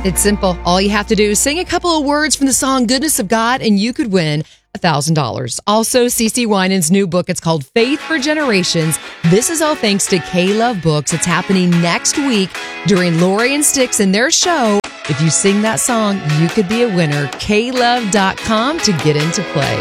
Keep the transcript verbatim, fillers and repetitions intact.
It's simple. All you have to do is sing a couple of words from the song Goodness of God, and you could win one thousand dollars. Also, CeCe Winans' new book, it's called Faith for Generations. This is all thanks to K-Love Books. It's happening next week during Lori and Styx and their show. If you sing that song, you could be a winner. K love dot com to get into play.